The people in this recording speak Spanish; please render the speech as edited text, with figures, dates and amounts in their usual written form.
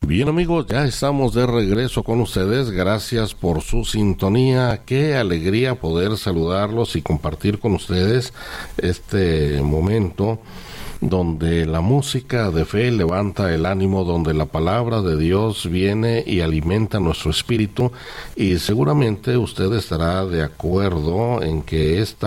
Bien amigos, ya estamos de regreso con ustedes. Gracias por su sintonía. Qué alegría poder saludarlos y compartir con ustedes este momento donde la música de fe levanta el ánimo, donde la palabra de Dios viene y alimenta nuestro espíritu, y seguramente usted estará de acuerdo en que esta